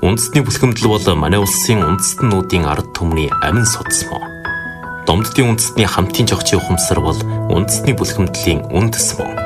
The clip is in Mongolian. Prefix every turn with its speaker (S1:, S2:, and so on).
S1: Үндэстний бүлхэмдэл бол манай улсын үндэстнүүдийн ард түмний амин судас мөн. Домддын үндэстний хамтын жогчийн ухамсар бол үндэстний бүлхэмдлийн үндэс мөн.